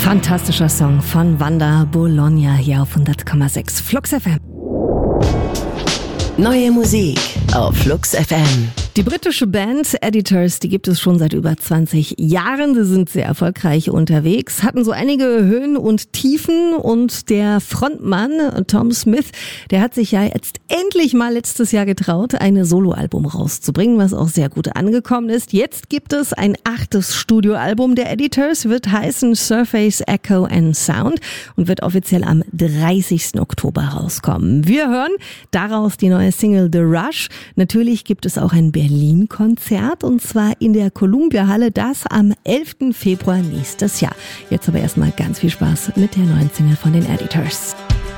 Fantastischer Song von Wanda Bologna hier auf 100,6 Flux FM. Neue Musik auf Flux FM. Die britische Band Editors, die gibt es schon seit über 20 Jahren. Sie sind sehr erfolgreich unterwegs, hatten so einige Höhen und Tiefen und der Frontmann Tom Smith, der hat sich ja jetzt endlich mal letztes Jahr getraut, ein Soloalbum rauszubringen, was auch sehr gut angekommen ist. Jetzt gibt es ein 8. Studioalbum der Editors, wird heißen Surface Echo and Sound und wird offiziell am 30. Oktober rauskommen. Wir hören daraus die neue Single The Rush. Natürlich gibt es auch ein Berlin-Konzert und zwar in der Columbia-Halle, das am 11. Februar nächstes Jahr. Jetzt aber erstmal ganz viel Spaß mit der neuen Single von den Editors.